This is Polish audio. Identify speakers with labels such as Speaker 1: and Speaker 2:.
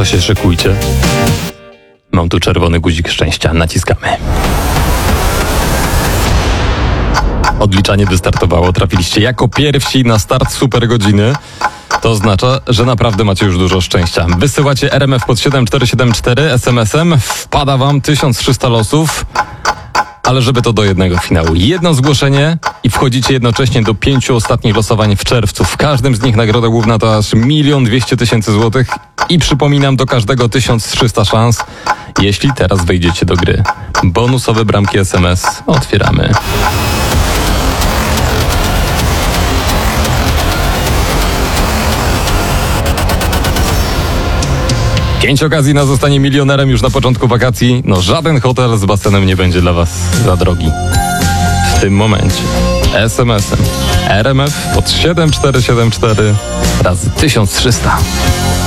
Speaker 1: To się szykujcie. Mam tu czerwony guzik szczęścia. Naciskamy. Odliczanie wystartowało. Trafiliście jako pierwsi na start super godziny. To oznacza, że naprawdę macie już dużo szczęścia. Wysyłacie RMF pod 7474 SMS-em. Wpada wam 1300 losów. Ale żeby to do jednego finału. Jedno zgłoszenie i wchodzicie jednocześnie do 5 ostatnich losowań w czerwcu. W każdym z nich nagroda główna to aż 1 200 000 złotych. I przypominam, do każdego 1300 szans, jeśli teraz wejdziecie do gry. Bonusowe bramki SMS otwieramy. Pięć okazji na zostanie milionerem już na początku wakacji. No żaden hotel z basenem nie będzie dla was za drogi. W tym momencie SMS-em RMF pod 7474 razy 1300.